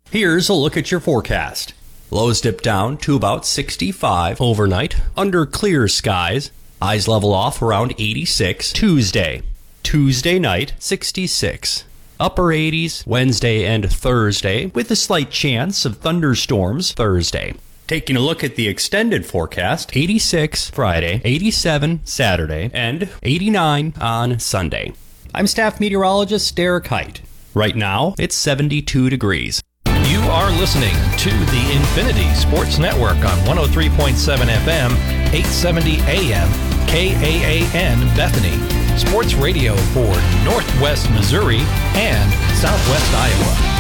Here's a look at your forecast. Lows dip down to about 65 overnight under clear skies. Highs level off around 86 Tuesday. Tuesday night, 66. Upper 80s Wednesday and Thursday with a slight chance of thunderstorms Thursday. Taking a look at the extended forecast, 86 Friday, 87 Saturday, and 89 on Sunday. I'm staff meteorologist Derek Height. Right now, it's 72 degrees. You are listening to the Infinity Sports Network on 103.7 FM, 870 AM, KAAN Bethany. Sports radio for Northwest Missouri and Southwest Iowa.